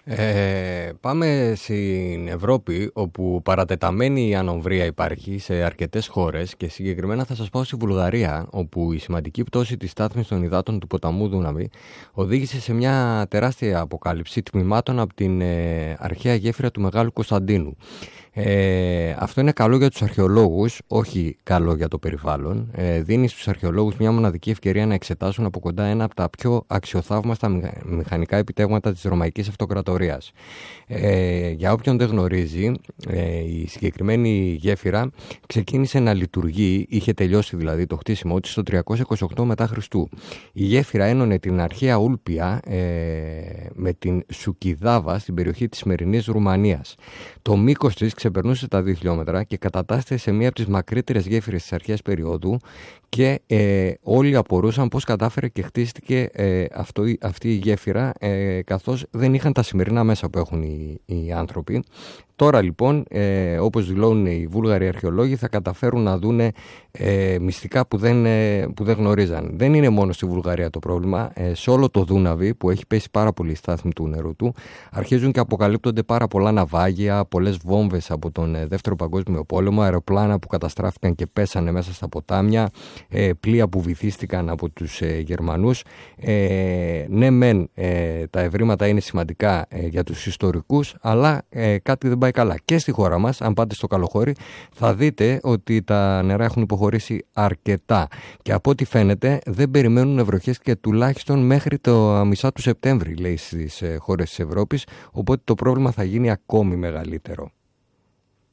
Πάμε στην Ευρώπη, όπου παρατεταμένη ανομβρία υπάρχει σε αρκετές χώρες και συγκεκριμένα θα σας πάω στη Βουλγαρία, όπου η σημαντική πτώση της στάθμης των υδάτων του ποταμού Δούναβη οδήγησε σε μια τεράστια αποκάλυψη τμήματων από την αρχαία γέφυρα του Μεγάλου Κωνσταντίνου. Αυτό είναι καλό για τους αρχαιολόγους, όχι καλό για το περιβάλλον. Δίνει στους αρχαιολόγους μια μοναδική ευκαιρία να εξετάσουν από κοντά ένα από τα πιο αξιοθαύμαστα μηχανικά επιτεύγματα της Ρωμαϊκής Αυτοκρατορίας. Για όποιον δεν γνωρίζει, η συγκεκριμένη γέφυρα ξεκίνησε να λειτουργεί, είχε τελειώσει δηλαδή το χτίσιμό της το 328 μετά Χριστού. Η γέφυρα ένωνε την αρχαία Ούλπια με την Σουκιδάβα στην περιοχή της σημερινής Ρουμανίας. Το μήκος της ξεπερνούσε τα 2 χιλιόμετρα και κατατάσσεται σε μία από τις μακρύτερες γέφυρες της αρχαίας περίοδου και όλοι απορούσαν πώς κατάφερε και χτίστηκε αυτή η γέφυρα, καθώς δεν είχαν τα σημερινά μέσα που έχουν οι άνθρωποι. Τώρα λοιπόν, όπως δηλώνουν οι Βούλγαροι αρχαιολόγοι, θα καταφέρουν να δούνε μυστικά που δεν γνωρίζαν. Δεν είναι μόνο στη Βουλγαρία το πρόβλημα. Σε όλο το Δούναβι, που έχει πέσει πάρα πολύ η στάθμη του νερού του, αρχίζουν και αποκαλύπτονται πάρα πολλά ναυάγια, πολλές βόμβες από τον Δεύτερο Παγκόσμιο Πόλεμο, αεροπλάνα που καταστράφηκαν και πέσανε μέσα στα ποτάμια, πλοία που βυθίστηκαν από τους Γερμανούς. Ναι μεν, τα ευρήματα είναι σημαντικά για τους ιστορικούς, αλλά κάτι δεν πάει καλά. Και στη χώρα μας, αν πάτε στο Καλοχώρι, θα δείτε ότι τα νερά έχουν υποχωρήσει αρκετά. Και από ό,τι φαίνεται, δεν περιμένουν βροχές και τουλάχιστον μέχρι το μισά του Σεπτέμβρη, λέει, στις χώρες της Ευρώπης. Οπότε το πρόβλημα θα γίνει ακόμη μεγαλύτερο.